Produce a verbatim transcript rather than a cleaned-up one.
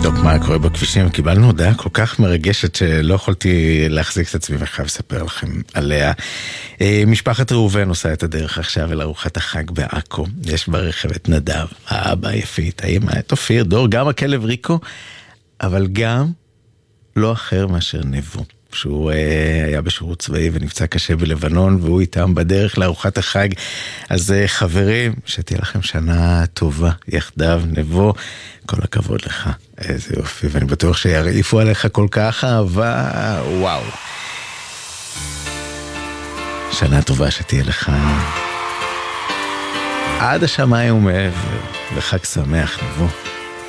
לבדוק מה קורה בכבישים. קיבלנו הודעה כל כך מרגשת שלא יכולתי להחזיק את עצמי וחייב לספר לכם עליה. משפחת ראובן עושה את הדרך עכשיו אל ארוחת החג בעכו. יש ברכב את נדב, האבא יפית, האמא את אופיר, דור, גם הכלב ריקו, אבל גם לא אחר מאשר נבו, שהוא אה, היה בשירות צבאי ונפצע קשה בלבנון, והוא איתם בדרך לארוחת החג. אז אה, חברים, שתהיה לכם שנה טובה יחדיו. נבו, כל הכבוד לך, איזה יופי, ואני בטוח שירעיפו עליך כל כך אהבה, וואו. שנה טובה שתהיה לך עד השמיים ומעבר, וחג שמח נבו.